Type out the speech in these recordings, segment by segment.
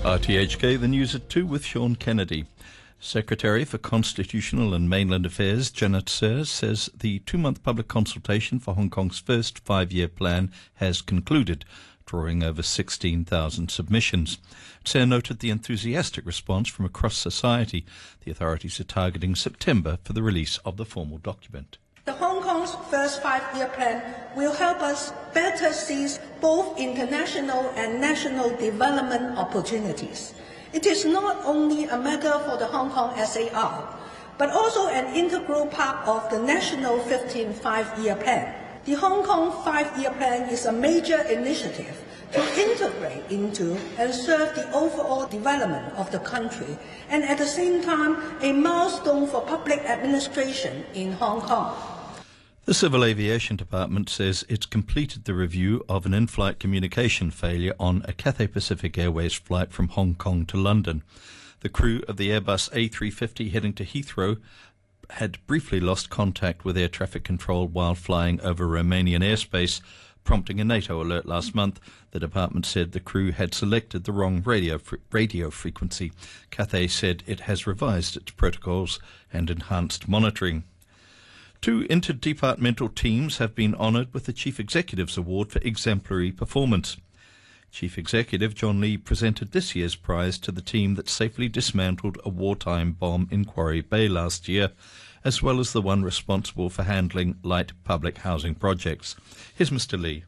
RTHK, the news at 2 with Sean Kennedy. Secretary for Constitutional and Mainland Affairs, Janet Tse, says the 2-month public consultation for Hong Kong's first 5-year plan has concluded, drawing over 16,000 submissions. Tse noted the enthusiastic response from across society. The authorities are targeting September for the release of the formal document. The Hong Kong's first 5-year plan will help us better seize both international and national development opportunities. It is not only a matter for the Hong Kong SAR, but also an integral part of the national 15th 5-year plan. The Hong Kong 5-year plan is a major initiative to integrate into and serve the overall development of the country, and at the same time a milestone for public administration in Hong Kong. The Civil Aviation Department says it's completed the review of an in-flight communication failure on a Cathay Pacific Airways flight from Hong Kong to London. The crew of the Airbus A350 heading to Heathrow had briefly lost contact with air traffic control while flying over Romanian airspace, prompting a NATO alert last month. The department said the crew had selected the wrong radio frequency. Cathay said it has revised its protocols and enhanced monitoring. 2 interdepartmental teams have been honoured with the Chief Executive's Award for Exemplary Performance. Chief Executive John Lee presented this year's prize to the team that safely dismantled a wartime bomb in Quarry Bay last year, as well as the one responsible for handling light public housing projects. Here's Mr. Lee.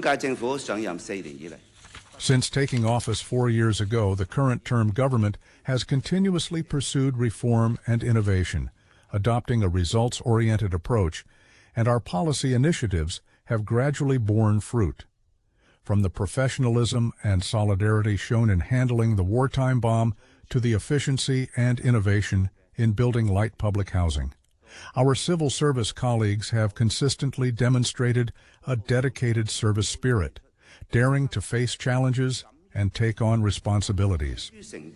Since taking office 4 years ago, the current term government has continuously pursued reform and innovation, adopting a results-oriented approach, and our policy initiatives have gradually borne fruit. From the professionalism and solidarity shown in handling the wartime bomb to the efficiency and innovation in building light public housing, our civil service colleagues have consistently demonstrated a dedicated service spirit, daring to face challenges and take on responsibilities.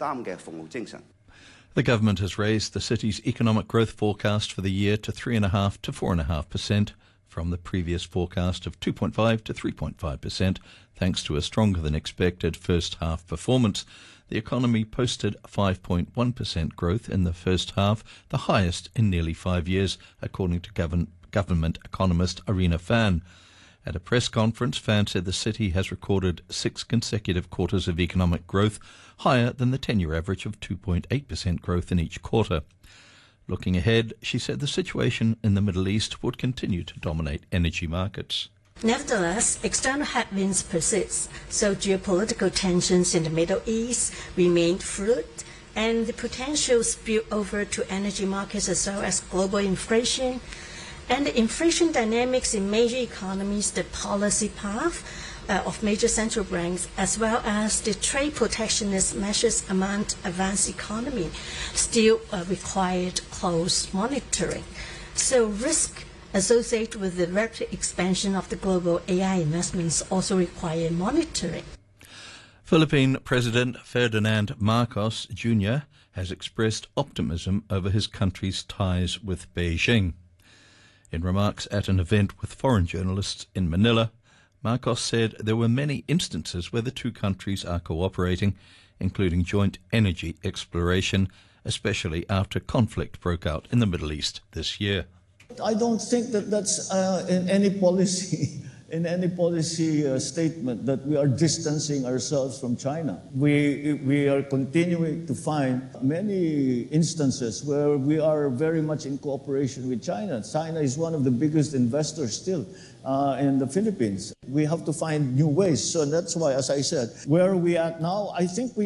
The government has raised the city's economic growth forecast for the year to 3.5% to 4.5%, from the previous forecast of 2.5% to 3.5%, thanks to a stronger-than-expected first-half performance. The economy posted 5.1% growth in the first half, the highest in nearly 5 years, according to government economist Arina Fan. At a press conference, Fan said the city has recorded 6 consecutive quarters of economic growth, higher than the 10-year average of 2.8% growth in each quarter. Looking ahead, she said the situation in the Middle East would continue to dominate energy markets. Nevertheless, external headwinds persist, so geopolitical tensions in the Middle East remain fluid, and the potential spill over to energy markets as well as global inflation, and the inflation dynamics in major economies, the policy path of major central banks, as well as the trade protectionist measures among advanced economy, still required close monitoring. So risk associated with the rapid expansion of the global AI investments also require monitoring. Philippine President Ferdinand Marcos Jr. has expressed optimism over his country's ties with Beijing. In remarks at an event with foreign journalists in Manila, Marcos said there were many instances where the two countries are cooperating, including joint energy exploration, especially after conflict broke out in the Middle East this year. I don't think that that's in any policy statement that we are distancing ourselves from China. We are continuing to find many instances where we are very much in cooperation with China. China is one of the biggest investors still in the Philippines. We have to find new ways. So that's why, as I said, where are we at now? I think we